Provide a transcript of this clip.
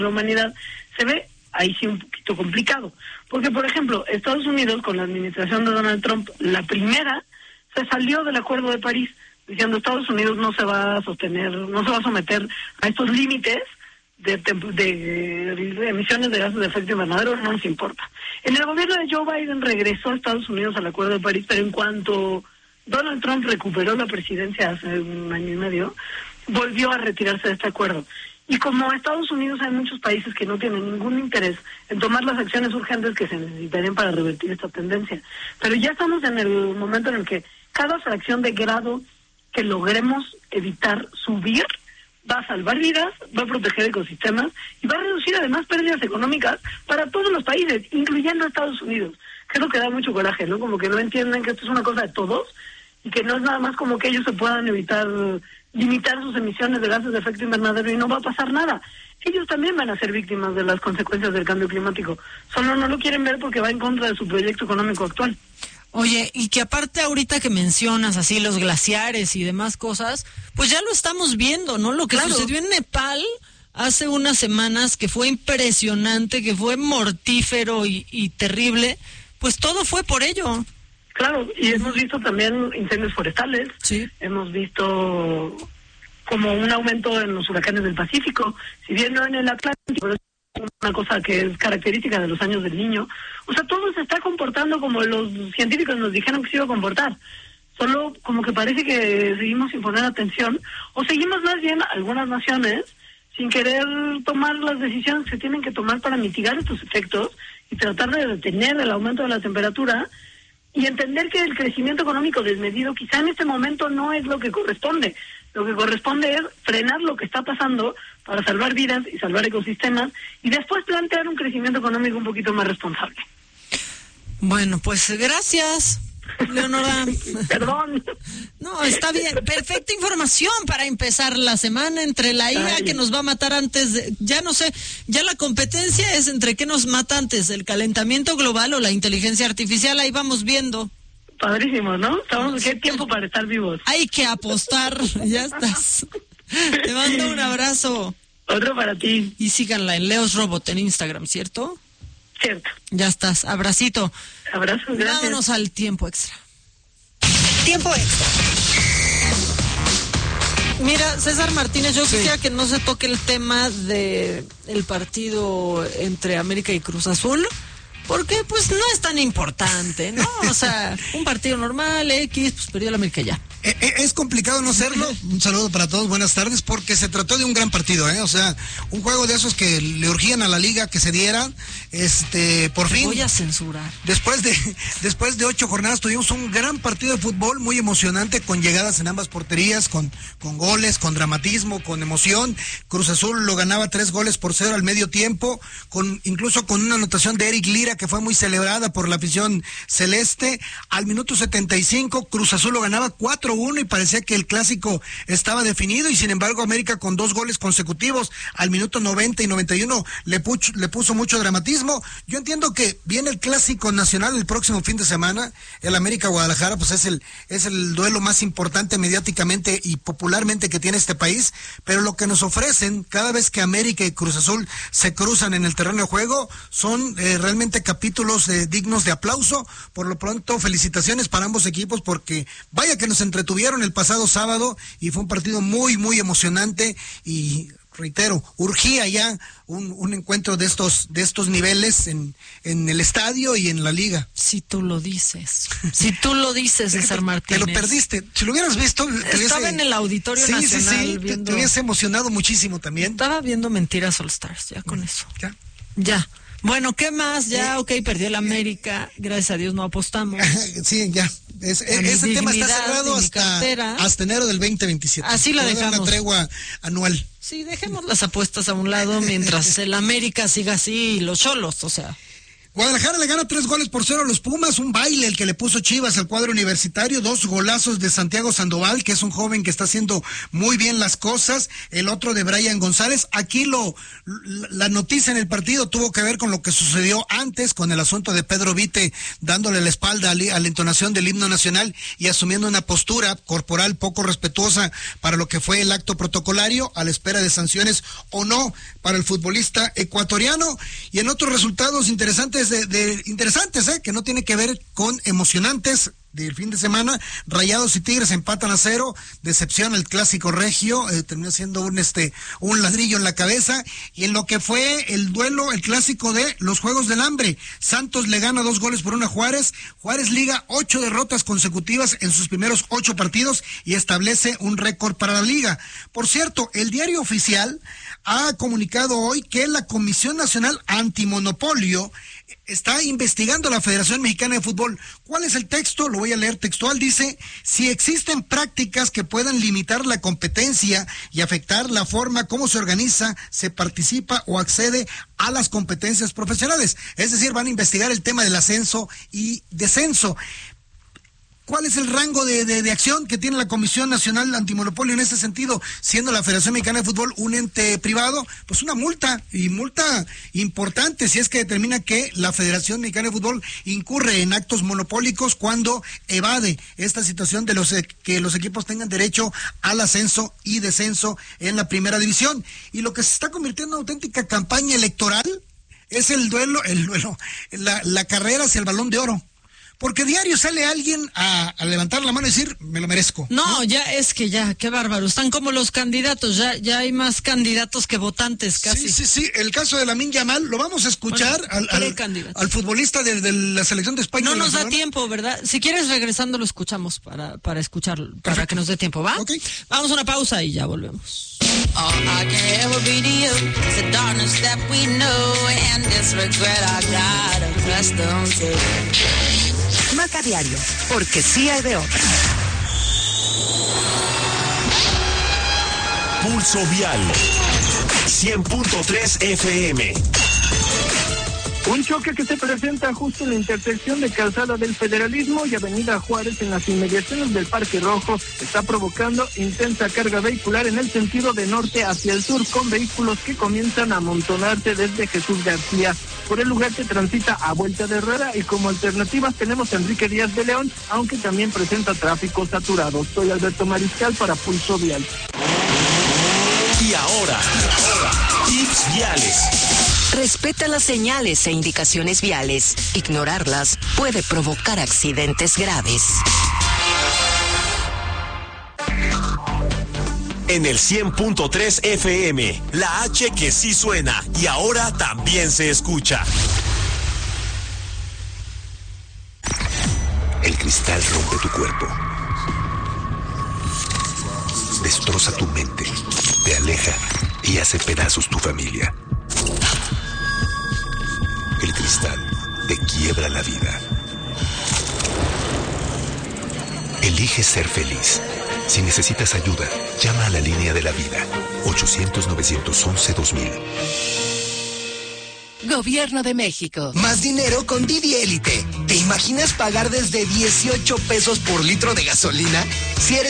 la humanidad, se ve ahí sí un poquito complicado. Porque, por ejemplo, Estados Unidos, con la administración de Donald Trump, la primera, se salió del Acuerdo de París, diciendo Estados Unidos no se va a someter a estos límites de emisiones de gases de efecto invernadero, no nos importa. En el gobierno de Joe Biden regresó a Estados Unidos al Acuerdo de París, pero en cuanto Donald Trump recuperó la presidencia hace un año y medio, volvió a retirarse de este acuerdo. Y como Estados Unidos hay muchos países que no tienen ningún interés en tomar las acciones urgentes que se necesitarían para revertir esta tendencia. Pero ya estamos en el momento en el que cada fracción de grado que logremos evitar subir va a salvar vidas, va a proteger ecosistemas y va a reducir además pérdidas económicas para todos los países, incluyendo Estados Unidos. Creo que da mucho coraje, ¿no? Como que no entienden que esto es una cosa de todos y que no es nada más como que ellos se puedan limitar sus emisiones de gases de efecto invernadero y no va a pasar nada. Ellos también van a ser víctimas de las consecuencias del cambio climático. Solo no lo quieren ver porque va en contra de su proyecto económico actual. Oye, y que aparte ahorita que mencionas así los glaciares y demás cosas, pues ya lo estamos viendo, ¿no? Lo que sucedió en Nepal hace unas semanas, que fue impresionante, que fue mortífero y terrible, pues todo fue por ello. Claro, y hemos visto también incendios forestales, sí. Hemos visto como un aumento en los huracanes del Pacífico, si bien no en el Atlántico, pero es una cosa que es característica de los años del Niño. O sea, todo se está comportando como los científicos nos dijeron que se iba a comportar. Solo como que parece que seguimos sin poner atención, o seguimos más bien algunas naciones sin querer tomar las decisiones que tienen que tomar para mitigar estos efectos y tratar de detener el aumento de la temperatura y entender que el crecimiento económico desmedido quizá en este momento no es lo que corresponde. Lo que corresponde es frenar lo que está pasando para salvar vidas y salvar ecosistemas y después plantear un crecimiento económico un poquito más responsable. Bueno, pues gracias, Leonora. Perdón. No, está bien. Perfecta información para empezar la semana entre la IA que nos va a matar antes de... Ya no sé, ya la competencia es entre qué nos mata antes, el calentamiento global o la inteligencia artificial. Ahí vamos viendo. Padrísimo, ¿no? ¿Qué tiempo para estar vivos? Hay que apostar. Ya estás. Te mando un abrazo. Otro para ti. Y síganla en Leos Robot en Instagram, ¿cierto? Cierto. Ya estás. Abracito. Abrazos, gracias. Vámonos al tiempo extra. Tiempo extra. Mira, César Martínez, yo quisiera que no se toque el tema de el partido entre América y Cruz Azul, porque pues no es tan importante, ¿no? O sea, un partido normal, X, pues perdió la América ya. Es complicado no serlo. Un saludo para todos, buenas tardes, porque se trató de un gran partido, O sea, un juego de esos que le urgían a la liga que se diera. Por fin. Voy a censurar. Después de 8 jornadas tuvimos un gran partido de fútbol, muy emocionante, con llegadas en ambas porterías, con goles, con dramatismo, con emoción. Cruz Azul lo ganaba 3-0 al medio tiempo, incluso con una anotación de Eric Lira que fue muy celebrada por la afición celeste. Al minuto 75, Cruz Azul lo ganaba 4-1 y parecía que el clásico estaba definido, y sin embargo América con 2 goles consecutivos al minuto 90 y 91 le puso mucho dramatismo. Yo entiendo que viene el clásico nacional el próximo fin de semana, el América Guadalajara, pues es el duelo más importante mediáticamente y popularmente que tiene este país, pero lo que nos ofrecen cada vez que América y Cruz Azul se cruzan en el terreno de juego son realmente capítulos dignos de aplauso. Por lo pronto, felicitaciones para ambos equipos, porque vaya que nos entretuvieron el pasado sábado y fue un partido muy, muy emocionante y reitero, urgía ya un encuentro de estos niveles en el estadio y en la liga. Si tú lo dices, César Martínez. Te lo perdiste. Si lo hubieras visto, estaba en el Auditorio Nacional. Sí, viendo... te hubiese emocionado muchísimo también. Estaba viendo Mentiras All Stars, ya con eso. Ya. Bueno, ¿qué más? Ya, perdió el América, gracias a Dios no apostamos. Sí, ya. Ese tema está cerrado hasta enero del 2027. Así la dejamos. Una tregua anual. Sí, dejemos las apuestas a un lado mientras el América siga así y los Xolos, o sea. Guadalajara le gana 3-0 a los Pumas, un baile el que le puso Chivas al cuadro universitario, 2 golazos de Santiago Sandoval, que es un joven que está haciendo muy bien las cosas, el otro de Brian González. Aquí la noticia en el partido tuvo que ver con lo que sucedió antes, con el asunto de Pedro Vite dándole la espalda a la entonación del himno nacional y asumiendo una postura corporal poco respetuosa para lo que fue el acto protocolario, a la espera de sanciones o no para el futbolista ecuatoriano. Y en otros resultados interesantes, que no tiene que ver con emocionantes del fin de semana, Rayados y Tigres empatan a 0, decepción el clásico regio, terminó siendo un ladrillo en la cabeza. Y en lo que fue el duelo, el clásico de los Juegos del Hambre, Santos le gana 2-1 a Juárez liga 8 derrotas consecutivas en sus primeros 8 partidos y establece un récord para la liga. Por cierto, el diario oficial ha comunicado hoy que la Comisión Nacional Antimonopolio está investigando a la Federación Mexicana de Fútbol. ¿Cuál es el texto? Lo voy a leer textual. Dice: si existen prácticas que puedan limitar la competencia y afectar la forma como se organiza, se participa o accede a las competencias profesionales. Es decir, van a investigar el tema del ascenso y descenso. ¿Cuál es el rango de acción que tiene la Comisión Nacional Antimonopolio en ese sentido? Siendo la Federación Mexicana de Fútbol un ente privado, pues una multa importante si es que determina que la Federación Mexicana de Fútbol incurre en actos monopólicos cuando evade esta situación de que los equipos tengan derecho al ascenso y descenso en la primera división. Y lo que se está convirtiendo en una auténtica campaña electoral es la carrera hacia el Balón de Oro. Porque diario sale alguien a levantar la mano y decir, me lo merezco. No, ya qué bárbaro. Están como los candidatos, ya hay más candidatos que votantes casi. Sí. El caso de Lamine Yamal, lo vamos a escuchar al futbolista de la selección de España. No nos da tiempo, ¿verdad? Si quieres, regresando lo escuchamos para escucharlo, para Perfecto. Que nos dé tiempo, ¿va? Okay. Vamos a una pausa y ya volvemos. Maca Diario, porque sí hay de otra. Pulso Vial 100.3 FM. Un choque que se presenta justo en la intersección de Calzada del Federalismo y Avenida Juárez en las inmediaciones del Parque Rojo está provocando intensa carga vehicular en el sentido de norte hacia el sur, con vehículos que comienzan a amontonarse desde Jesús García. Por el lugar se transita a Vuelta de Herrera y como alternativas tenemos a Enrique Díaz de León, aunque también presenta tráfico saturado. Soy Alberto Mariscal para Pulso Vial. Y ahora, tips viales. Respeta las señales e indicaciones viales. Ignorarlas puede provocar accidentes graves. En el 100.3 FM, la H que sí suena y ahora también se escucha. El cristal rompe tu cuerpo, destroza tu mente, te aleja y hace pedazos tu familia. El cristal te quiebra la vida. Elige ser feliz. Si necesitas ayuda, llama a la línea de la vida. 800-911-2000. Gobierno de México. Más dinero con Didi Élite. ¿Te imaginas pagar desde 18 pesos por litro de gasolina? Si eres